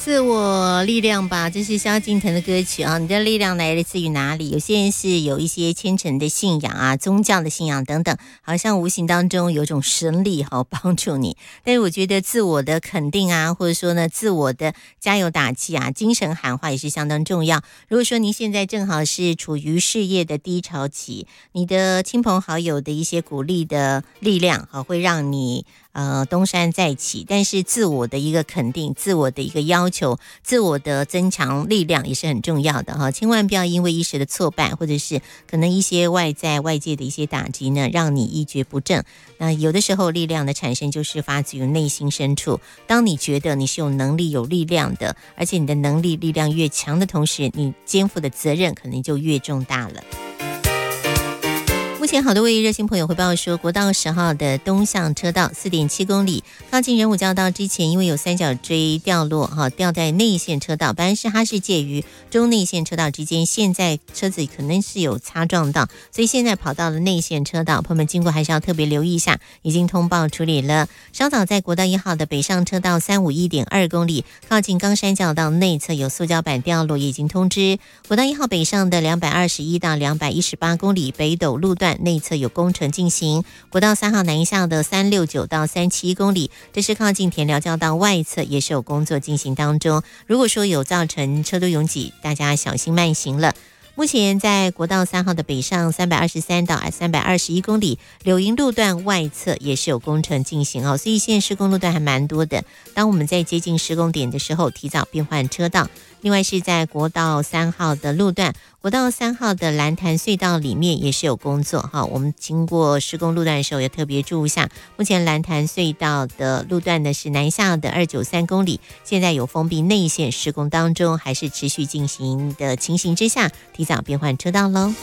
自我力量吧，这是萧敬腾的歌曲啊。你的力量来自于哪里？有些人是有一些虔诚的信仰啊，宗教的信仰等等，好像无形当中有种神力好帮助你。但是我觉得自我的肯定啊，或者说呢，自我的加油打气啊，精神喊话也是相当重要。如果说您现在正好是处于事业的低潮期，你的亲朋好友的一些鼓励的力量会让你东山再起，但是自我的一个肯定，自我的一个要求，自我的增强力量也是很重要的哈。千万不要因为一时的挫败，或者是可能一些外界的一些打击呢，让你一蹶不振。那有的时候力量的产生就是发自于内心深处。当你觉得你是有能力、有力量的，而且你的能力、力量越强的同时，你肩负的责任可能就越重大了。目前好多位热心朋友回报说，国道10号的东向车道 4.7 公里靠近仁武交道之前，因为有三角锥掉落掉在内线车道，本来是它是介于中内线车道之间，现在车子可能是有擦撞到，所以现在跑到了内线车道，朋友们经过还是要特别留意一下，已经通报处理了。稍早在国道1号的北上车道 351.2 公里靠近冈山交道内侧有塑胶板掉落，也已经通知。国道1号北上的221到218公里北斗路段内侧有工程进行。国道3号南下的369到371公里，这是靠近田寮交道外侧也是有工作进行当中。如果说有造成车多拥挤，大家小心慢行了。目前在国道3号的北上323到321公里柳营路段外侧也是有工程进行所以现在施工路段还蛮多的。当我们在接近施工点的时候，提早变换车道。另外是在国道3号的路段，国道3号的蓝潭隧道里面也是有工作我们经过施工路段的时候也特别注意一下。目前蓝潭隧道的路段呢是南下的293公里，现在有封闭内线施工当中，还是持续进行的情形之下，提早变换车道咯。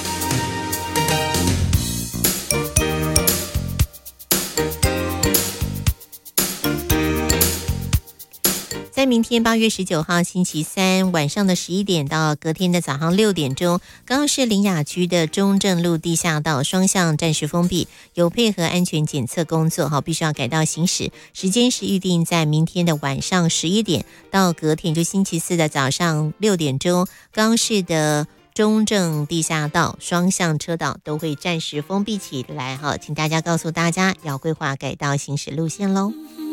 在明天8月19号星期三晚上的11点到隔天的早上6点钟，高雄市苓雅区的中正路地下道双向暂时封闭，有配合安全检测工作必须要改道行驶，时间是预定在明天的晚上11点到隔天就星期四的早上6点钟，高雄市的中正地下道双向车道都会暂时封闭起来请大家告诉大家要规划改道行驶路线咯。